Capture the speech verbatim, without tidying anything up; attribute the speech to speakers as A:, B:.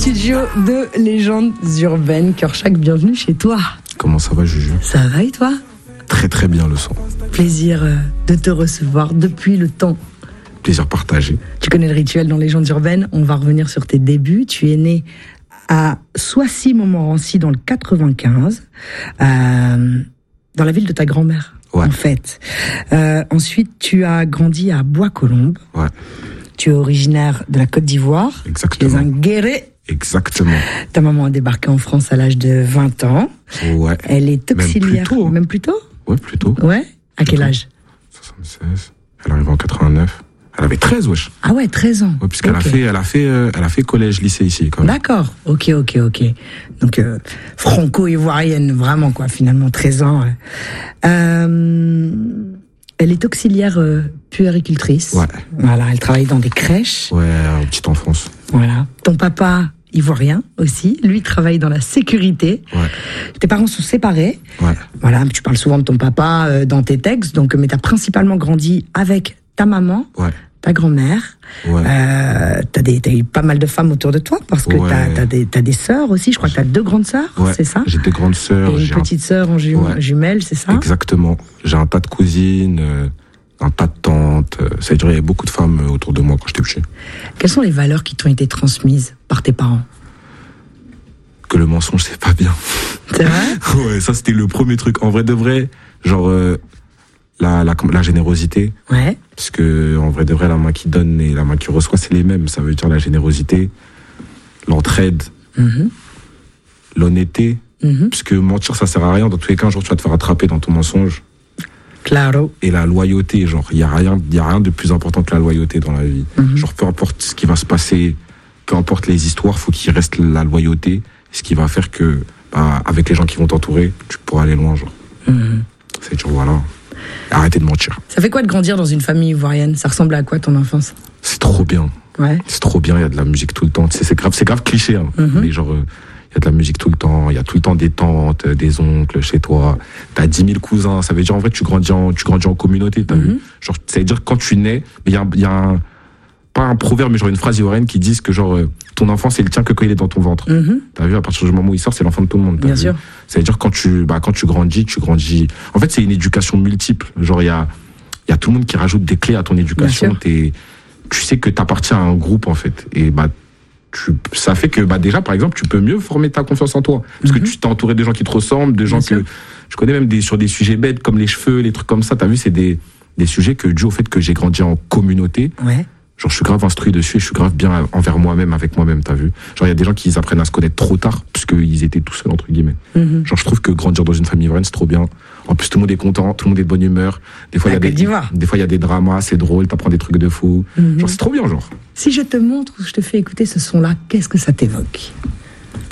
A: studio de Légendes Urbaines. Kershak, bienvenue chez toi.
B: Comment ça va, Juju?
A: Ça va et toi?
B: Très très bien le son.
A: Plaisir de te recevoir depuis le temps.
B: Plaisir partagé.
A: Tu connais le rituel dans Légendes Urbaines. On va revenir sur tes débuts. Tu es né à Soissy-Montmorency dans le quatre-vingt-quinze, euh, dans la ville de ta grand-mère,
B: ouais.
A: en fait. Euh, ensuite, tu as grandi à Bois-Colombes.
B: Ouais.
A: Tu es originaire de la Côte d'Ivoire.
B: Exactement.
A: Tu es un guéré.
B: Exactement.
A: Ta maman a débarqué en France à l'âge de vingt ans.
B: Ouais.
A: Elle est auxiliaire.
B: Même plus tôt. Hein.
A: Même plus tôt?
B: Ouais, plus tôt.
A: Ouais. À quel âge?
B: soixante-seize. Elle arrive en quatre-vingt-neuf. Elle avait treize, wesh.
A: Ah ouais, treize ans.
B: Ouais, puisqu'elle
A: okay.
B: a fait, elle a fait, euh, elle a fait collège, lycée ici, quand même.
A: D'accord. Ok, ok, ok. Donc, euh, franco-ivoirienne, vraiment, quoi, finalement, treize ans. Ouais. Euh, elle est auxiliaire euh, puéricultrice.
B: Ouais.
A: Voilà, elle travaille dans des crèches.
B: Ouais, en petite enfance.
A: Voilà. Ton papa, ivoirien aussi, lui travaille dans la sécurité.
B: Ouais.
A: Tes parents sont séparés.
B: Ouais.
A: Voilà, tu parles souvent de ton papa euh, dans tes textes, donc, mais t'as principalement grandi avec ta maman,
B: ouais.
A: ta grand-mère.
B: Ouais.
A: Euh, t'as, des, t'as eu pas mal de femmes autour de toi, parce que
B: ouais.
A: t'as, t'as, des, t'as des sœurs aussi, je crois que t'as deux grandes sœurs,
B: ouais.
A: c'est ça?
B: J'ai deux grandes sœurs.
A: Et une
B: j'ai
A: petite
B: un...
A: sœur en jum... ouais. jumelle, c'est ça?
B: Exactement. J'ai un tas de cousines, euh, un tas de tantes. Ça veut dire, il y avait beaucoup de femmes autour de moi quand j'étais petit.
A: Quelles sont les valeurs qui t'ont été transmises par tes parents?
B: Que le mensonge, c'est pas bien.
A: C'est vrai?
B: Ouais, ça c'était le premier truc. En vrai de vrai, genre euh, la, la, la générosité.
A: Ouais.
B: Parce que en vrai de vrai, la main qui donne et la main qui reçoit, c'est les mêmes. Ça veut dire la générosité, l'entraide, mm-hmm. l'honnêteté. Mm-hmm. Parce que mentir, ça sert à rien. Dans tous les cas, un jour, tu vas te faire attraper dans ton mensonge.
A: Claro.
B: Et la loyauté, genre, il y a rien, il y a rien de plus important que la loyauté dans la vie. Mm-hmm. Genre, peu importe ce qui va se passer, peu importe les histoires, faut qu'il reste la loyauté. Ce qui va faire que, bah, avec les gens qui vont t'entourer, tu pourras aller loin, genre. Mm-hmm. C'est genre, voilà. Arrêtez de mentir.
A: Ça fait quoi de grandir dans une famille ivoirienne? Ça ressemble à quoi ton enfance?
B: C'est trop bien.
A: Ouais.
B: C'est trop bien, il y a de la musique tout le temps. C'est, c'est grave, c'est grave cliché, hein. Mm-hmm. Mais genre, il euh, y a de la musique tout le temps, il y a tout le temps des tantes, des oncles chez toi. T'as dix mille cousins. Ça veut dire, en vrai, tu grandis en, tu grandis en communauté, t'as mm-hmm. vu? Genre, ça veut dire, quand tu nais, il y a, y a un, pas un proverbe, mais genre une phrase ivoirienne qui dit que genre, euh, ton enfant, c'est le tien que quand il est dans ton ventre. Mm-hmm. T'as vu, à partir du moment où il sort, c'est l'enfant de tout le monde. T'as
A: Bien
B: vu
A: sûr.
B: Ça veut dire quand tu, bah, quand tu grandis, tu grandis. En fait, c'est une éducation multiple. Genre, il y a, il y a tout le monde qui rajoute des clés à ton éducation. T'es, tu sais que t'appartiens à un groupe, en fait. Et, bah, tu, ça fait que, bah, déjà, par exemple, tu peux mieux former ta confiance en toi. Parce mm-hmm. que tu t'es entouré de gens qui te ressemblent, de gens Bien que, sûr. Je connais même des, sur des sujets bêtes comme les cheveux, les trucs comme ça. T'as vu, c'est des, des sujets que, dû au fait que j'ai grandi en communauté.
A: Ouais.
B: Genre, je suis grave instruit dessus et je suis grave bien envers moi-même, avec moi-même, t'as vu? Genre, il y a des gens qui apprennent à se connaître trop tard, puisqu'ils étaient tout seuls, entre guillemets. Mm-hmm. Genre, je trouve que grandir dans une famille ivoirienne, c'est trop bien. En plus, tout le monde est content, tout le monde est de bonne humeur. Des fois, il y a des, des fois, il y a des dramas, c'est drôle, t'apprends des trucs de fou. Mm-hmm. Genre, c'est trop bien, genre.
A: Si je te montre ou je te fais écouter ce son-là, qu'est-ce que ça t'évoque?